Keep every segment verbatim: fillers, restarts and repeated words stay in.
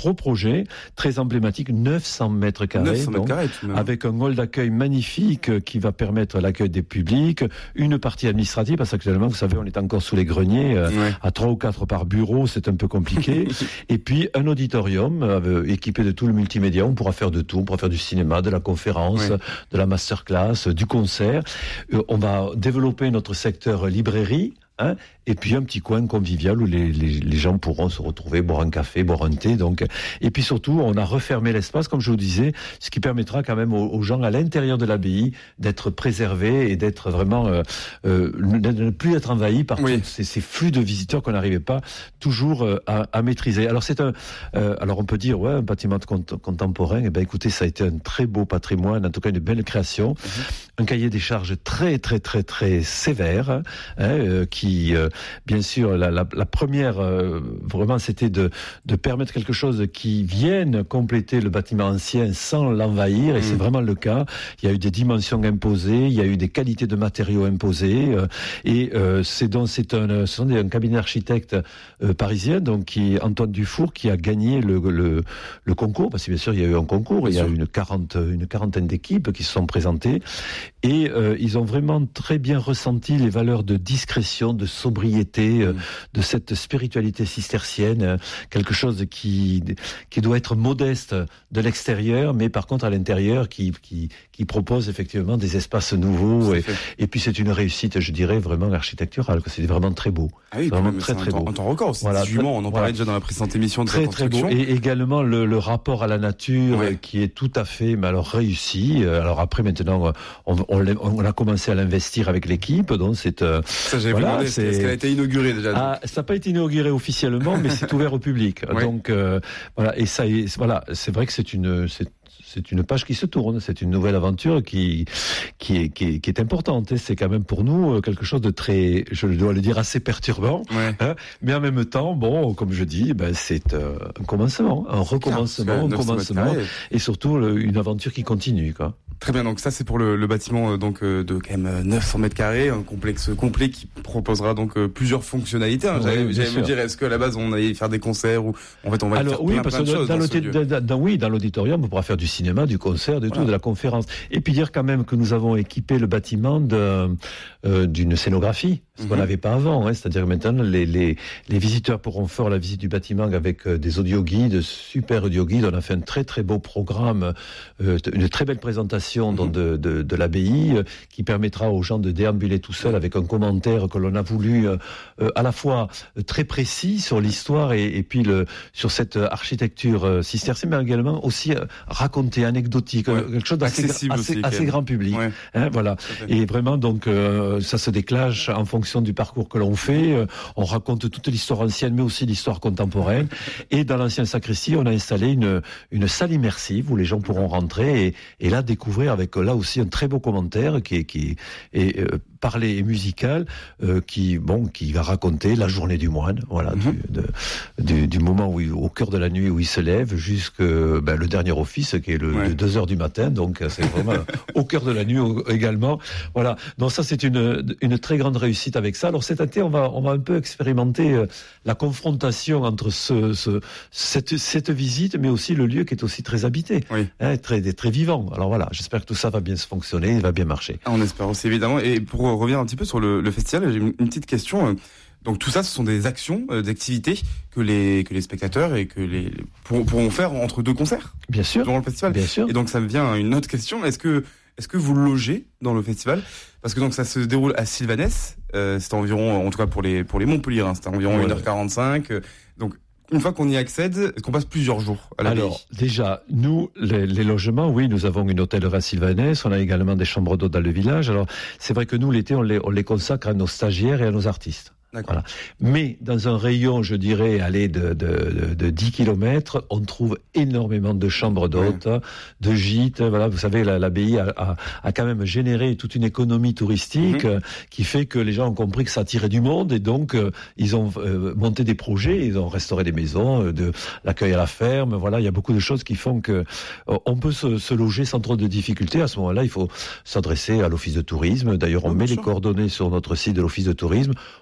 gros projet, très emblématique, neuf cents mètres carrés, neuf cents mètres carrés avec un hall d'accueil magnifique qui va permettre l'accueil des publics, une partie administrative, parce qu'actuellement, vous savez, on est encore sous les greniers, euh, ouais. à trois ou quatre par bureau, c'est un peu compliqué. Et puis un auditorium euh, équipé de tout le multimédia, on pourra faire de tout, on pourra faire du cinéma, de la conférence, ouais. de la masterclass, du concert. Euh, on va développer notre secteur librairie. Hein, et puis un petit coin convivial où les, les, les gens pourront se retrouver, boire un café, boire un thé. Donc, et puis surtout, on a refermé l'espace, comme je vous disais, ce qui permettra quand même aux, aux gens à l'intérieur de l'abbaye d'être préservés et d'être vraiment euh, euh, de ne plus être envahis par oui. tous ces, ces flux de visiteurs qu'on n'arrivait pas toujours euh, à, à maîtriser. Alors c'est un, euh, alors on peut dire ouais, un bâtiment cont- contemporain. Eh ben écoutez, ça a été un très beau patrimoine, en tout cas une belle création, mm-hmm. un cahier des charges très très très très sévère, hein, euh, qui Qui, euh, bien sûr, la, la, la première, euh, vraiment, c'était de, de permettre quelque chose qui vienne compléter le bâtiment ancien sans l'envahir, et mmh. c'est vraiment le cas. Il y a eu des dimensions imposées, il y a eu des qualités de matériaux imposées, euh, et euh, c'est donc c'est un, ce sont des, un cabinet d'architectes euh, parisien, donc qui Antoine Dufour, qui a gagné le, le, le concours, parce que bien sûr, il y a eu un concours, bien il y a eu une, quarante, une quarantaine d'équipes qui se sont présentées, et euh, ils ont vraiment très bien ressenti les valeurs de discrétion, de sobriété, mmh. de cette spiritualité cistercienne, quelque chose qui qui doit être modeste de l'extérieur, mais par contre à l'intérieur qui qui qui propose effectivement des espaces nouveaux. Et, et puis c'est une réussite, je dirais, vraiment architecturale. C'est vraiment très beau. Ah oui, vraiment même, très très un beau. Un temps record aussi. Voilà, dix-huit mois, on en voilà. parlait déjà dans la précédente émission de très, cette construction. Très beau. Et également le, le rapport à la nature ouais. qui est tout à fait, mais alors réussi. Alors après maintenant, on, on, on a commencé à l'investir avec l'équipe, donc c'est. Ça j'avais voilà, demandé. C'est... Est-ce qu'elle a été inaugurée déjà? Ah, ça n'a pas été inauguré officiellement, mais c'est ouvert au public. Ouais. Donc euh, voilà, et ça, voilà, c'est vrai que c'est une, c'est, c'est une page qui se tourne. C'est une nouvelle aventure qui, qui est, qui est, qui est importante. C'est quand même pour nous quelque chose de très, je dois le dire, assez perturbant. Ouais. Hein, mais en même temps, bon, comme je dis, ben c'est euh, un commencement, un recommencement, un commencement, et surtout le, une aventure qui continue, quoi. Très bien, donc ça c'est pour le, le bâtiment donc de quand même neuf cents mètres carrés, un complexe complet qui proposera donc plusieurs fonctionnalités. Hein. J'allais, oui, j'allais me dire, est-ce qu'à la base on allait faire des concerts ou en fait on va Alors, faire oui, plein, parce plein de que choses dans, dans, dans, dans, oui, dans l'auditorium, on pourra faire du cinéma, du concert, de voilà. tout, de la conférence. Et puis dire quand même que nous avons équipé le bâtiment de, euh, d'une scénographie, ce mm-hmm. qu'on n'avait pas avant. Hein. C'est-à-dire que maintenant, les, les, les visiteurs pourront faire la visite du bâtiment avec euh, des audio-guides, super audio-guides. On a fait un très très beau programme, euh, une très belle présentation mm-hmm. de, de, de l'abbaye, euh, qui permettra aux gens de déambuler tout seul avec un commentaire que l'on a voulu euh, euh, à la fois très précis sur l'histoire et, et puis le, sur cette architecture euh, cistercienne, mais également aussi euh, raconter, anecdotique, ouais. quelque chose d'assez assez, aussi, assez grand public. Ouais. Hein, voilà. Et vraiment, donc, euh, ça se déclenche en fonction du parcours que l'on fait. Euh, on raconte toute l'histoire ancienne, mais aussi l'histoire contemporaine. Et dans l'ancienne sacristie, on a installé une, une salle immersive où les gens pourront rentrer et, et là découvrir avec là aussi un très beau commentaire qui est, qui est euh, parlé et musical, euh, qui bon, qui va raconter la journée du moine, voilà, mm-hmm. du, de, du, du moment où il, au cœur de la nuit où il se lève jusque ben, le dernier office qui est le ouais. de deux heures du matin, donc c'est vraiment au cœur de la nuit également. Voilà. Donc ça c'est une une très grande réussite avec ça. Alors cet été on va on va un peu expérimenter euh, la confrontation entre ce, ce cette cette visite, mais aussi le lieu qui est aussi très habité, oui. hein, très très vivant. Alors voilà, j'espère que tout ça va bien se fonctionner, va bien marcher. On espère aussi évidemment. Et pour revenir un petit peu sur le, le festival, j'ai une, une petite question. Donc tout ça, ce sont des actions, euh, d'activités que les que les spectateurs et que les pour, pourront faire entre deux concerts. Bien sûr. Durant le festival. Bien sûr. Et donc ça me vient à une autre question. Est-ce que est-ce que vous logez dans le festival? Parce que donc ça se déroule à Sylvanès. Euh, c'est environ, en tout cas pour les pour les Montpellier, hein, c'est environ ouais. une heure quarante-cinq. Donc une fois qu'on y accède, est-ce qu'on passe plusieurs jours à l'abbaye? Alors, déjà, nous, les, les logements, oui, nous avons une hôtellerie à Sylvanès, on a également des chambres d'hôtes dans le village. Alors, c'est vrai que nous, l'été, on les, on les consacre à nos stagiaires et à nos artistes. Voilà. Mais dans un rayon, je dirais, allez, de, de, de, de dix kilomètres, on trouve énormément de chambres d'hôtes, ouais. de gîtes. Voilà, vous savez, la, l'abbaye a, a, a quand même généré toute une économie touristique mm-hmm. qui fait que les gens ont compris que ça attirait du monde et donc euh, ils ont euh, monté des projets, ils ont restauré des maisons, euh, de l'accueil à la ferme. Voilà, il y a beaucoup de choses qui font que euh, on peut se, se loger sans trop de difficultés. À ce moment-là, il faut s'adresser à l'office de tourisme. D'ailleurs, on oh, met les coordonnées sur notre site de l'office de tourisme où les gens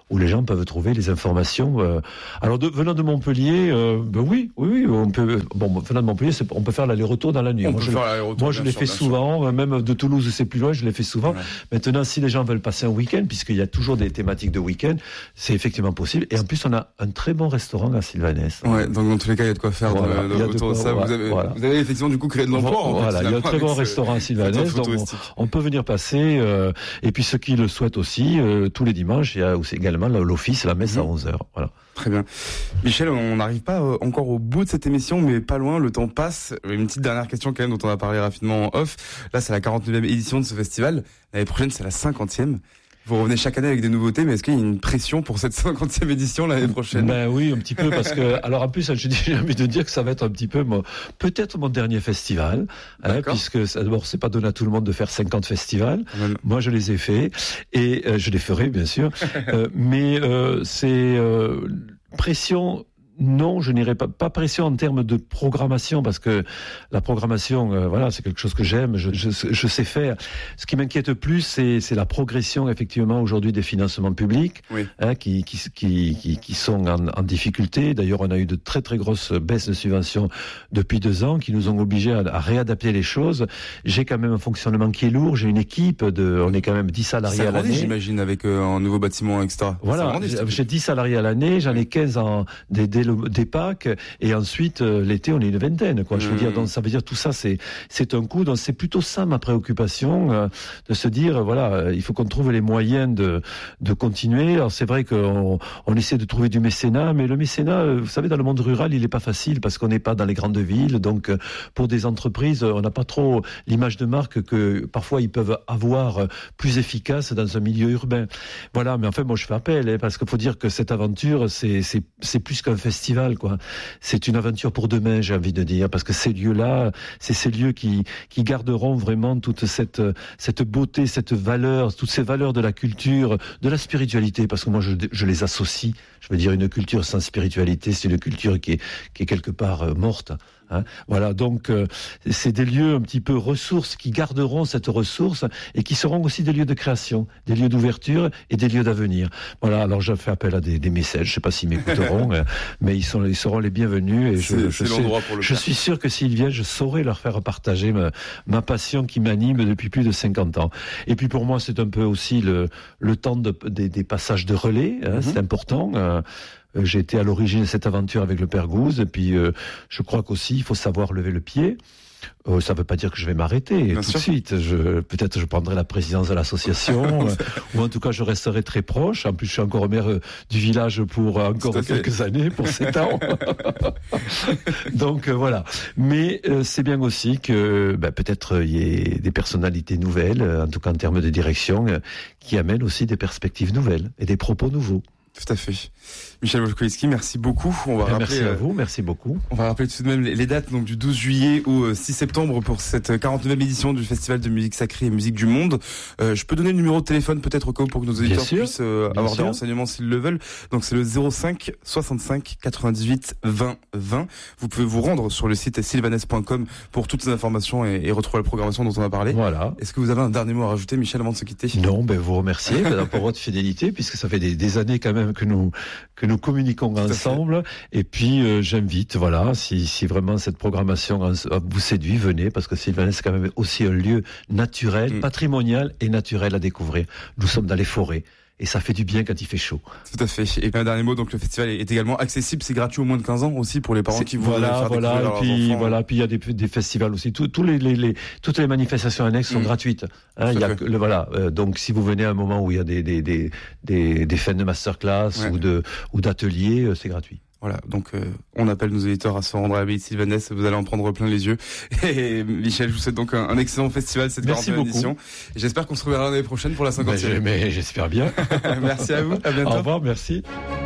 gens peuvent trouver les informations. Euh, alors, de, venant de Montpellier, euh, ben oui, oui, on peut. Bon, venant de Montpellier, c'est, on peut faire l'aller-retour dans la nuit. On moi, peut je, faire l'aller-retour, moi, je l'ai sûr, fait souvent. sûr. Même de Toulouse, c'est plus loin, je l'ai fait souvent. Ouais. Maintenant, si les gens veulent passer un week-end, puisqu'il y a toujours des thématiques de week-end, c'est effectivement possible. Et en plus, on a un très bon restaurant à Sylvanès. Ouais, donc dans tous les cas, il y a de quoi faire voilà, de, de, autour de, de ça. Voilà, vous, avez, voilà. vous avez effectivement du coup créé de l'emploi. Voilà, en fait, il y a un très bon ce, restaurant à Sylvanès, donc on, on peut venir passer. Euh, et puis ceux qui le souhaitent aussi, euh, tous les dimanches, il y a aussi également l'office, la messe mmh. à onze heures. Voilà. Très bien. Michel, on n'arrive pas encore au bout de cette émission, mais pas loin, le temps passe. Une petite dernière question quand même dont on a parlé rapidement en off. Là, c'est la quarante-neuvième édition de ce festival. L'année prochaine, c'est la cinquantième. Vous revenez chaque année avec des nouveautés, mais est-ce qu'il y a une pression pour cette cinquantième édition l'année prochaine? Ben oui, un petit peu, parce que, alors en plus, j'ai envie de dire que ça va être un petit peu, mon, peut-être mon dernier festival, hein, puisque ça, d'abord, c'est pas donné à tout le monde de faire cinquante festivals. Mmh. Moi, je les ai faits, et euh, je les ferai, bien sûr. euh, mais euh, c'est euh, pression. Non, je n'irai pas, pas pression en termes de programmation, parce que la programmation, euh, voilà, c'est quelque chose que j'aime, je, je, je sais faire. Ce qui m'inquiète plus, c'est, c'est la progression, effectivement, aujourd'hui des financements publics, oui. hein, qui, qui, qui, qui, qui sont en, en difficulté. D'ailleurs, on a eu de très très grosses baisses de subventions depuis deux ans, qui nous ont obligés à, à réadapter les choses. J'ai quand même un fonctionnement qui est lourd, j'ai une équipe de, on est quand même dix salariés à l'année. J'imagine, avec euh, un nouveau bâtiment, et cetera. Voilà, j'ai, j'ai dix salariés à l'année, j'en ai quinze en des, des des Pâques, et ensuite euh, l'été on est une vingtaine, quoi. Je veux mmh. dire, donc ça veut dire tout ça, c'est c'est un coup. Donc c'est plutôt ça ma préoccupation, euh, de se dire, euh, voilà, euh, il faut qu'on trouve les moyens de de continuer. Alors c'est vrai qu'on on essaie de trouver du mécénat, mais le mécénat, euh, vous savez, dans le monde rural, il est pas facile parce qu'on n'est pas dans les grandes villes. Donc euh, pour des entreprises, on n'a pas trop l'image de marque que parfois ils peuvent avoir euh, plus efficace dans un milieu urbain. Voilà, mais enfin moi je fais appel, hein, parce qu'il faut dire que cette aventure, c'est c'est c'est plus qu'un festival. Quoi. C'est une aventure pour demain, j'ai envie de dire, parce que ces lieux-là, c'est ces lieux qui qui garderont vraiment toute cette cette beauté, cette valeur, toutes ces valeurs de la culture, de la spiritualité, parce que moi je, je les associe. Je veux dire, une culture sans spiritualité, c'est une culture qui est qui est quelque part euh, morte. Hein, voilà, donc euh, c'est des lieux un petit peu ressources qui garderont cette ressource et qui seront aussi des lieux de création, des lieux d'ouverture et des lieux d'avenir. Voilà, alors je fais appel à des, des messages, je sais pas s'ils m'écouteront, mais ils sont ils seront les bienvenus, et je, je, sais, je suis sûr que s'ils viennent, je saurai leur faire partager ma, ma passion qui m'anime depuis plus de cinquante ans. Et puis pour moi, c'est un peu aussi le le temps de, des, des passages de relais, hein, mm-hmm. c'est important. Euh, J'ai été à l'origine de cette aventure avec le Père Gouze, et puis euh, je crois qu'aussi il faut savoir lever le pied. Euh, ça ne veut pas dire que je vais m'arrêter Bien tout sûr. de suite. Je, peut-être je prendrai la présidence de l'association, euh, ou en tout cas je resterai très proche. En plus, je suis encore maire euh, du village pour euh, encore quelques années, pour sept ans. Donc euh, voilà. Mais euh, c'est bien aussi que ben, peut-être il euh, y ait des personnalités nouvelles, euh, en tout cas en termes de direction, euh, qui amènent aussi des perspectives nouvelles et des propos nouveaux. Tout à fait. Michel Wolkowiski, merci beaucoup. On va ben, rappeler, merci à vous, merci beaucoup. On va rappeler tout de même les dates, donc du douze juillet au six septembre pour cette quarante-neuvième édition du Festival de musique sacrée et musique du monde. Euh, je peux donner le numéro de téléphone peut-être au cas où pour que nos auditeurs puissent euh, avoir sûr. des renseignements s'ils le veulent. Donc c'est le zéro cinq soixante-cinq quatre-vingt-dix-huit vingt vingt. Vous pouvez vous rendre sur le site sylvanès point com pour toutes ces informations et, et retrouver la programmation dont on a parlé. Voilà. Est-ce que vous avez un dernier mot à rajouter, Michel, avant de se quitter? Non, ben vous remercier pour votre fidélité, puisque ça fait des, des années quand même que nous que nous communiquons ensemble. Et puis euh, j'invite, voilà, si si vraiment cette programmation vous séduit, venez, parce que Sylvanès c'est quand même aussi un lieu naturel, mmh. patrimonial et naturel à découvrir. Nous sommes dans les forêts. Et ça fait du bien quand il fait chaud. Tout à fait. Et puis un dernier mot, donc le festival est également accessible, c'est gratuit aux moins de quinze ans aussi pour les parents c'est, qui voudraient voilà, faire voilà, découvrir et puis, leurs enfants. Voilà, puis il y a des, des festivals aussi. Tous, tous les, les, les, toutes les manifestations annexes sont mmh. gratuites. Hein, il y a le, voilà. Euh, donc si vous venez à un moment où il y a des des des des, des fins de masterclass ouais. ou de ou d'ateliers, euh, c'est gratuit. Voilà, donc euh, on appelle nos éditeurs à se rendre à l'abbaye de Sylvanès, vous allez en prendre plein les yeux. Et Michel, je vous souhaite donc un, un excellent festival, cette quarantième édition. Et j'espère qu'on se reverra l'année prochaine pour la cinquantième. Mais, mais j'espère bien. Merci à vous, à bientôt. Au revoir, merci.